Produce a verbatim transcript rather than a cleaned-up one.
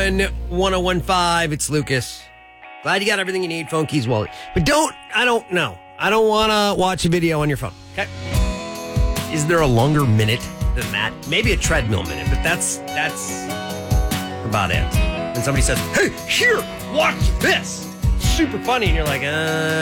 one, one oh one five. It's Lucas. Glad you got everything you need, phone, keys, wallet. But don't, I don't know. I don't want to watch a video on your phone, okay? Is there a longer minute than that? Maybe a treadmill minute, but that's, that's about it. And somebody says, hey, here, watch this. Super funny. And you're like, uh...